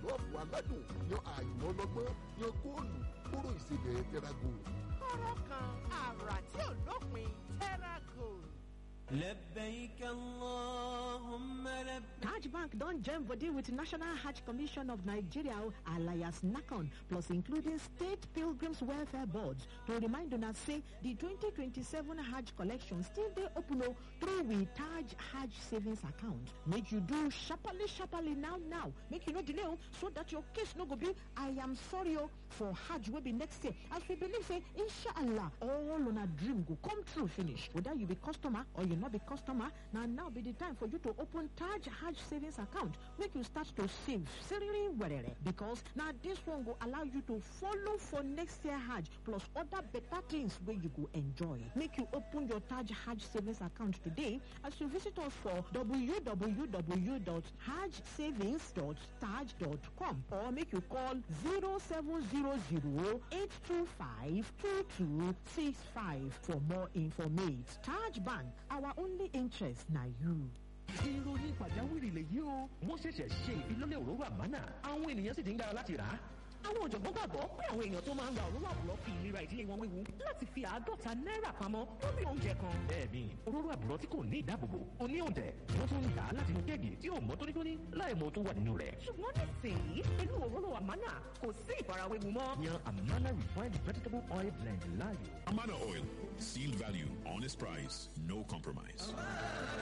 jọ̀lọ́ọ̀fù aládùn yan àyùmọ́ ọlọ́gbọ́n yan góòlù kóró ìsebẹ̀ Terragold. kọ́rọ́ kan àrà tí ò lópin Terragold. لبيك اللهم لبيك. Taj Bank don join body with National Hajj Commission of Nigeria alias NACON plus including State Pilgrims Welfare Boards to remind una say the 2027 Hajj collection still dey open through we Taj Hajj savings account. Make you do sharparly now. Make you no delay so that your case no go be I am sorry for Hajj will be next year. As we believe say inshallah all on a dream go come true finish. Whether you be customer or you not be customer, now be the time for you to open Taj Hajj savings account. Make you start to save seriously because now this one go allow you to follow for next year Hajj plus other better things where you go enjoy. Make you open your Taj Hajj savings account today as you visit us for www.hajjsavings.taj.com or make you call 0700-825-2265 for more information. Taj Bank, our only interest now you. ìròyìn pàjáwìrì lèyí o wọ́n ṣẹ̀ṣẹ̀ ṣe ìfilọ́lẹ̀ òróró àmánà àwọn ènìyàn sì ti ń dára láti rà á. àwọn òjọ̀gbọ́n gbàgbọ́ pé àwọn èèyàn tó máa ń ra òróró àbúrò fi ìlera ìdílé wọn wéwu láti fi $50 pamọ́ lórí oúnjẹ kan. bẹ́ẹ̀ni òróró àbúrò tí kò ní ìdáàbòbò kò ní òǹtẹ̀ wọ́n tún ń tà á láti inú kẹ́ẹ̀gì tí ò mọ́ tónítóní láì mọ tó wà nínú rẹ̀. ṣùgbọ́n nísìnyí pẹ̀lú òróró àmánà kò sí ìfarawéwu mọ́. yan Amana refined vegetable oil blend láàyò. Amana Oil. Sealed value, honest price, no compromise.